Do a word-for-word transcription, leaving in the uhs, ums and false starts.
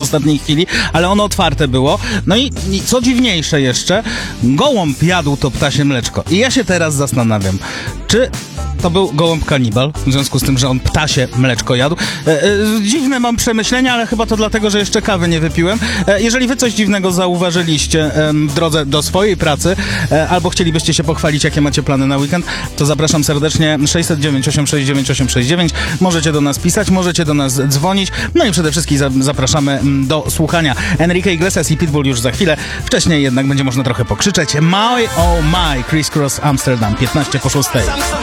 ostatniej chwili, ale ono otwarte było. No i, i co dziwniejsze jeszcze, gołąb jadł to ptasie mleczko. I ja się teraz zastanawiam, czy to był gołąb kanibal, w związku z tym, że on ptasie mleczko jadł. E, e, dziwne mam przemyślenia, ale chyba to dlatego, że jeszcze kawy nie wypiłem. E, jeżeli wy coś dziwnego zauważyliście e, w drodze do swojej pracy, e, albo chcielibyście się pochwalić, jakie macie plany na weekend, to zapraszam serdecznie sześćset dziewięć osiem sześć dziewięć osiem sześć dziewięć. Możecie do nas pisać, możecie do nas dzwonić, no i przede wszystkim za, zapraszamy do słuchania. Enrique Iglesias i Pitbull już za chwilę. Wcześniej jednak będzie można trochę pokrzyczeć. My, oh my, Criss Cross Amsterdam, piętnaście po szóstej.